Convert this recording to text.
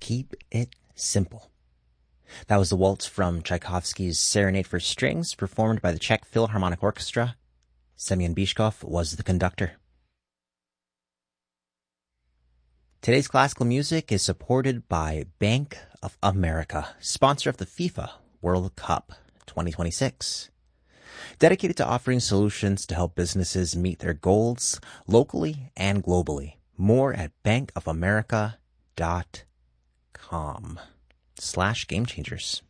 keep it simple. That was the waltz from Tchaikovsky's Serenade for Strings, performed by the Czech Philharmonic Orchestra. Semyon Bychkov was the conductor. Today's classical music is supported by Bank of America, sponsor of the FIFA World Cup 2026. Dedicated to offering solutions to help businesses meet their goals locally and globally. More at bankofamerica.com/gamechangers.